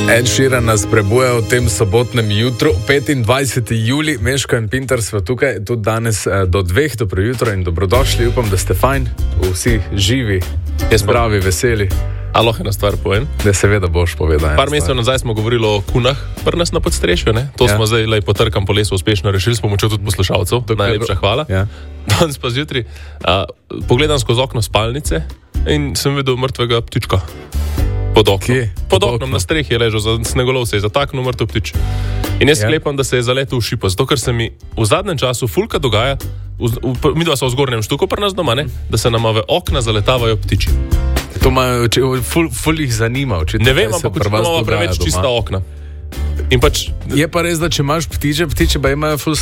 Ed Sheeran nas prebuja v tem sobotnem jutru, 25. juli, Meško in Pinter sva tukaj, tudi danes do 2, dobro jutro in dobrodošli, upam, da ste fajn, vsi živi, zdravi, veseli. Aloha, ena stvar povem. Da seveda boš povedal. Par mesecev nazaj smo govorili o kunah pri nas na podstrešju, ne? To smo zdaj lej potrkam po lesu uspešno rešili s pomočjo tudi poslušalcev. Najlepša hvala. Danes pa zjutraj pogledam skozi okno spalnice in sem videl mrtvega ptička. Pod oknom. Pod oknom na strehi je ležal, za snegolov se je zataknil mrtev ptič. In jaz sklepam, da se je zaletel v šipo, zato ker se mi v zadnjem času fulka dogaja, mi dva so v zgornjem štuku pri nas doma, ne? Da se nama v okna zaletavajo ptiči. To ful jih zanima. Ne vem, ampak imamo preveč čista okna. In pač... Je pa res, da če imaš ptiče pa imajo ful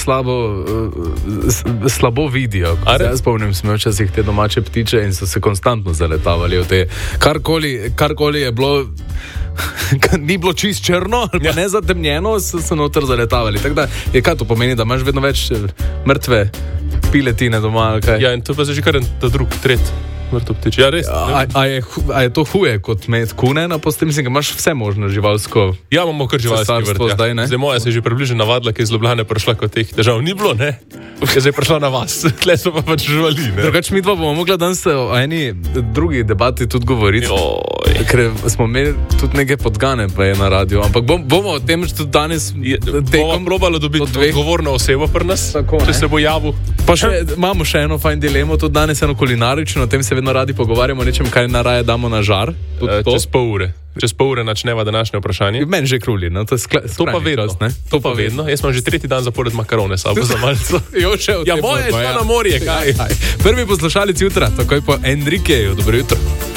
slabo vidijo. Jaz spomnim, smo včasih te domače ptiče in so se konstantno zaletavali v te. Karkoli je bilo, ni bilo čist črno, ali pa ne zatemnjeno, so se noter zaletavali. Tako da, kaj to pomeni, da imaš vedno več mrtve piletine doma, ali kaj? Ja, in to pa se že kar ta drug, tret. Ja, res. A je to huje kot med kune na postem, mislim, da imaš vse možno živalsko. Ja, imamo kar živalsko vrt. Zdaj, ne? Zdaj moja se je že približno navadila, ki je iz Ljubljane prišla, kot teh težav ni bilo, ne? Je zdaj prišla na vas. Tle so pa pač živali, ne? Drugač mi dva bomo mogla danes o eni drugi debati tudi govoriti. Ker smo imeli tudi neke podgane pa je na radiju, ampak bomo o tem tudi danes bomo probali dobiti odgovorno osebo pri nas, tako, če se bo javil. Pa imamo še eno fajn dilemo, tudi danes eno kulinarično, o tem se vedno radi pogovarjamo, nečem, kaj naraje damo na žar. Čez pol ure načneva današnje vprašanje. Meni že kruli, no? To pa vedno. Čas, ne? To pa vedno. Jaz imam že 3. dan zapored makarone sabo za malce. Ja, moje je šla na morje, kaj? Prvi poslušalec jutra, takoj po Enrikeju. Dobro jutro.